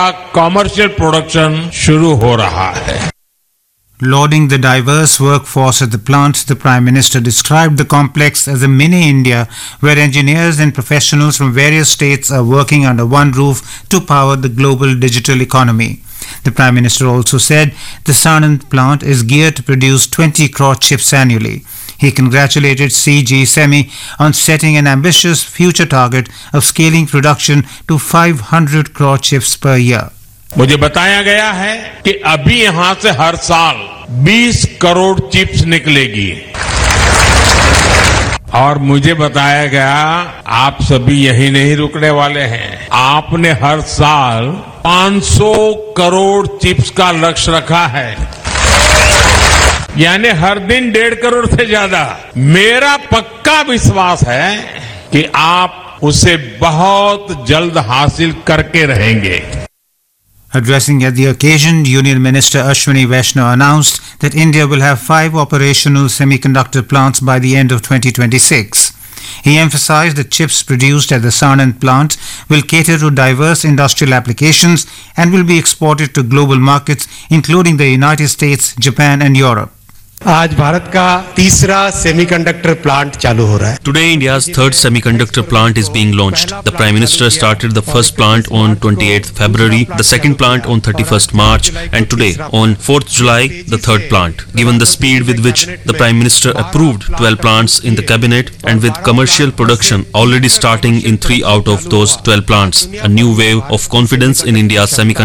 Commercial production शुरू हो रहा है. Lauding the diverse workforce at the plant, the Prime Minister described the complex as a mini India where engineers and professionals from various states are working under one roof to power the global digital economy. The Prime Minister also said the Sanand plant is geared to produce 20 crore chips annually. He congratulated CG Semi on setting an ambitious future target of scaling production to 500 crore chips per year. मुझे बताया गया है कि अभी यहां से हर साल 20 crore chips निकलेगी और मुझे बताया गया आप सभी यही नहीं रुकने वाले हैं. आपने हर साल 500 करोड़ चिप्स का लक्ष्य रखा है, यानी हर दिन 1.5 करोड़ से ज्यादा. मेरा पक्का विश्वास है कि आप उसे बहुत जल्द हासिल करके रहेंगे. Addressing at the occasion, Union Minister Ashwini Vaishnaw announced that India will have 5 operational semiconductor plants by the end of 2026. He emphasized that chips produced at the Sanand plant will cater to diverse industrial applications and will be exported to global markets including the United States, Japan and Europe. आज भारत का तीसरा semiconductor plant चालू हो रहा है. Today, India's third semiconductor plant is being launched. The Prime Minister started the first plant on 28th February, the second plant on 31st March, and today, on 4th July, the third plant. Given the speed with which the Prime Minister approved 12 plants in the cabinet, and with commercial production already starting in 3 out of those 12 plants, a new wave of confidence in India's semiconductor